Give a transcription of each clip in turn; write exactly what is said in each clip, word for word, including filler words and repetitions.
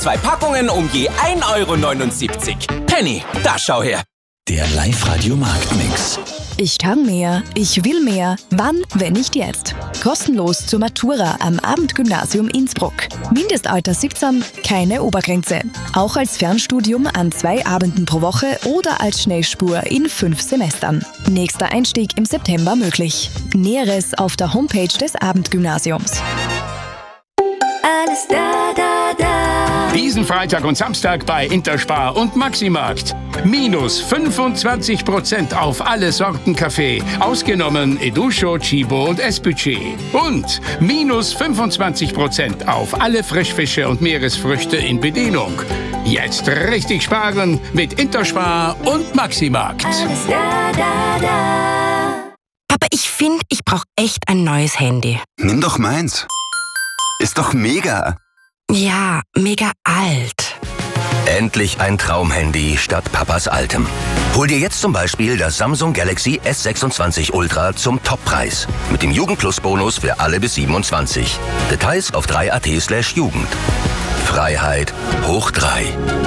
Zwei Packungen um je ein Euro neunundsiebzig. Penny, da schau her. Der Live-Radio-Marktmix. Ich kann mehr, ich will mehr. Wann, wenn nicht jetzt? Kostenlos zur Matura am Abendgymnasium Innsbruck. Mindestalter siebzehn, keine Obergrenze. Auch als Fernstudium an zwei Abenden pro Woche oder als Schnellspur in fünf Semestern. Nächster Einstieg im September möglich. Näheres auf der Homepage des Abendgymnasiums. Alles da, da, da. Diesen Freitag und Samstag bei Interspar und Maximarkt. Minus fünfundzwanzig Prozent auf alle Sorten Kaffee, ausgenommen Educho, Chibo und Esbucci. Und minus fünfundzwanzig Prozent auf alle Frischfische und Meeresfrüchte in Bedienung. Jetzt richtig sparen mit Interspar und Maximarkt. Alles da, da, da. Papa, ich finde, ich brauche echt ein neues Handy. Nimm doch meins. Ist doch mega. Ja, mega alt. Endlich ein Traumhandy statt Papas altem. Hol dir jetzt zum Beispiel das Samsung Galaxy S sechsundzwanzig Ultra zum Toppreis. Mit dem Jugend-Plus-Bonus für alle bis siebenundzwanzig. Details auf drei punkt at slash Jugend. Freiheit hoch drei.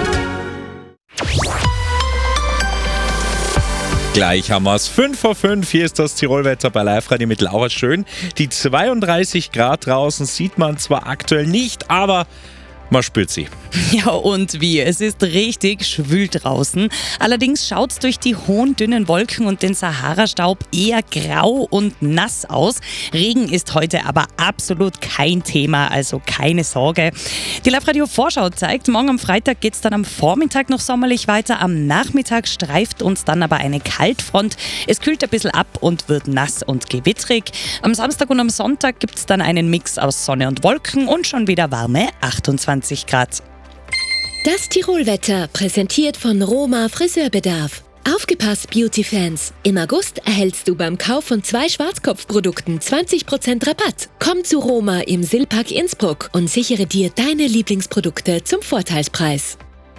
Gleich haben wir es. fünf vor fünf. Hier ist das Tirolwetter bei Live-Radio mit Laura Schön. Die zweiunddreißig Grad draußen sieht man zwar aktuell nicht, aber man spürt sie. Ja, und wie? Es ist richtig schwül draußen. Allerdings schaut es durch die hohen, dünnen Wolken und den Sahara-Staub eher grau und nass aus. Regen ist heute aber absolut kein Thema, also keine Sorge. Die Live-Radio-Vorschau zeigt, morgen am Freitag geht es dann am Vormittag noch sommerlich weiter. Am Nachmittag streift uns dann aber eine Kaltfront. Es kühlt ein bisschen ab und wird nass und gewittrig. Am Samstag und am Sonntag gibt es dann einen Mix aus Sonne und Wolken und schon wieder warme achtundzwanzig Grad. Das Tirolwetter, präsentiert von Roma Friseurbedarf. Aufgepasst, Beauty-Fans! Im August erhältst du beim Kauf von zwei Schwarzkopfprodukten zwanzig Prozent Rabatt. Komm zu Roma im Silpark Innsbruck und sichere dir deine Lieblingsprodukte zum Vorteilspreis.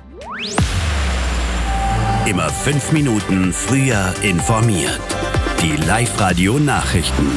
Immer fünf Minuten früher informiert. Die Live-Radio-Nachrichten.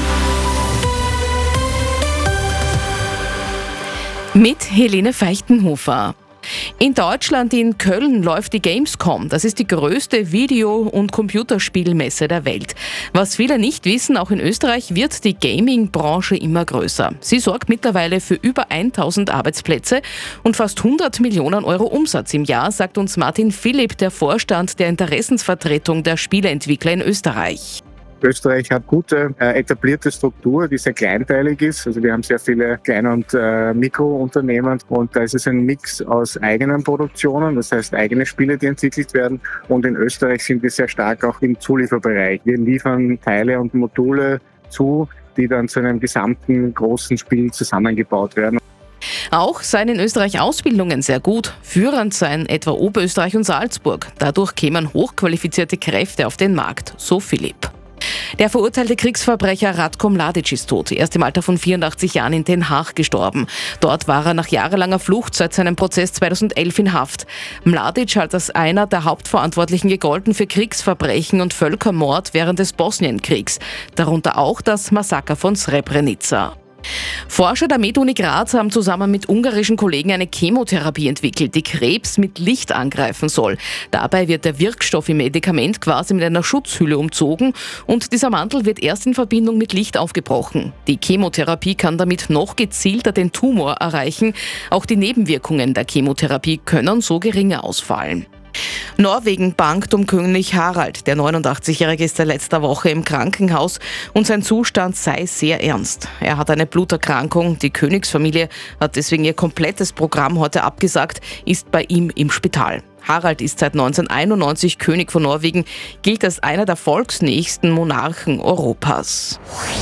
Mit Helene Feichtenhofer. In Deutschland, in Köln, läuft die Gamescom. Das ist die größte Video- und Computerspielmesse der Welt. Was viele nicht wissen, auch in Österreich wird die Gaming-Branche immer größer. Sie sorgt mittlerweile für über tausend Arbeitsplätze und fast hundert Millionen Euro Umsatz im Jahr, sagt uns Martin Philipp, der Vorstand der Interessensvertretung der Spieleentwickler in Österreich. Österreich hat gute, äh, etablierte Struktur, die sehr kleinteilig ist. Also wir haben sehr viele Klein- und äh, Mikrounternehmen und da ist es ein Mix aus eigenen Produktionen, das heißt eigene Spiele, die entwickelt werden. Und in Österreich sind wir sehr stark auch im Zulieferbereich. Wir liefern Teile und Module zu, die dann zu einem gesamten großen Spiel zusammengebaut werden. Auch seien in Österreich Ausbildungen sehr gut. Führend seien etwa Oberösterreich und Salzburg. Dadurch kämen hochqualifizierte Kräfte auf den Markt, so Philipp. Der verurteilte Kriegsverbrecher Ratko Mladic ist tot. Er ist im Alter von vierundachtzig Jahren in Den Haag gestorben. Dort war er nach jahrelanger Flucht seit seinem Prozess zweitausendelf in Haft. Mladic hat als einer der Hauptverantwortlichen gegolten für Kriegsverbrechen und Völkermord während des Bosnienkriegs. Darunter auch das Massaker von Srebrenica. Forscher der MedUni Graz haben zusammen mit ungarischen Kollegen eine Chemotherapie entwickelt, die Krebs mit Licht angreifen soll. Dabei wird der Wirkstoff im Medikament quasi mit einer Schutzhülle umzogen und dieser Mantel wird erst in Verbindung mit Licht aufgebrochen. Die Chemotherapie kann damit noch gezielter den Tumor erreichen. Auch die Nebenwirkungen der Chemotherapie können so geringer ausfallen. Norwegen bangt um König Harald. Der neunundachtzigjährige ist seit letzter Woche im Krankenhaus und sein Zustand sei sehr ernst. Er hat eine Bluterkrankung. Die Königsfamilie hat deswegen ihr komplettes Programm heute abgesagt, ist bei ihm im Spital. Harald ist seit neunzehnhunderteinundneunzig König von Norwegen, gilt als einer der volksnächsten Monarchen Europas.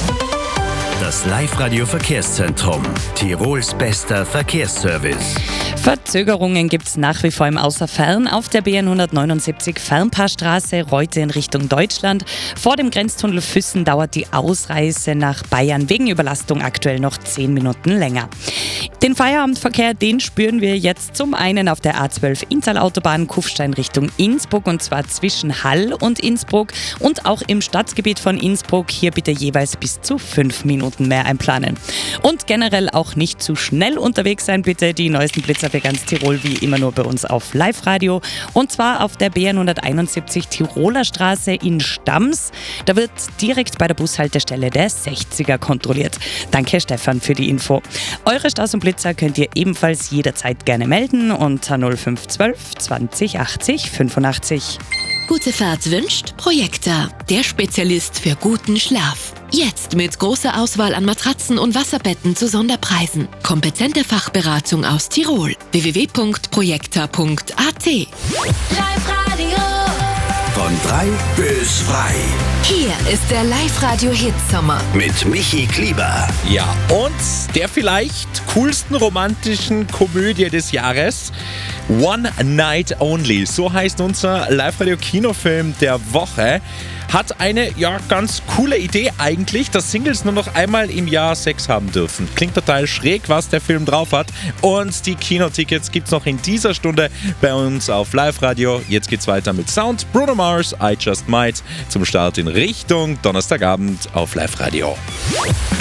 Das Live-Radio-Verkehrszentrum. Tirols bester Verkehrsservice. Verzögerungen gibt es nach wie vor im Außerfern auf der B N hundertneunundsiebzig Fernpaarstraße Reute in Richtung Deutschland. Vor dem Grenztunnel Füssen dauert die Ausreise nach Bayern wegen Überlastung aktuell noch zehn Minuten länger. Den Feierabendverkehr, den spüren wir jetzt zum einen auf der A zwölf Inntal-Autobahn Kufstein Richtung Innsbruck und zwar zwischen Hall und Innsbruck und auch im Stadtgebiet von Innsbruck hier bitte jeweils bis zu fünf Minuten Minuten mehr einplanen. Und generell auch nicht zu schnell unterwegs sein, bitte. Die neuesten Blitzer für ganz Tirol wie immer nur bei uns auf Live-Radio. Und zwar auf der B N hunderteinundsiebzig Tiroler Straße in Stams. Da wird direkt bei der Bushaltestelle der sechziger kontrolliert. Danke Stefan für die Info. Eure Staus und Blitzer könnt ihr ebenfalls jederzeit gerne melden unter null fünf eins zwei zwanzig achtzig fünfundachtzig. Gute Fahrt wünscht Projekta, der Spezialist für guten Schlaf. Jetzt mit großer Auswahl an Matratzen und Wasserbetten zu Sonderpreisen. Kompetente Fachberatung aus Tirol. w w w punkt projekta punkt a t. Live-Radio. Von drei bis frei. Hier ist der Live-Radio-Hitsommer. Mit Michi Klieber. Ja, und der vielleicht coolsten romantischen Komödie des Jahres. One Night Only, so heißt unser Live-Radio-Kinofilm der Woche. Hat eine ja ganz coole Idee eigentlich, dass Singles nur noch einmal im Jahr Sex haben dürfen. Klingt total schräg, was der Film drauf hat. Und die Kinotickets gibt's noch in dieser Stunde bei uns auf Live-Radio. Jetzt geht's weiter mit Sound. Bruno Mars, I Just Might zum Start in Richtung Donnerstagabend auf Live-Radio.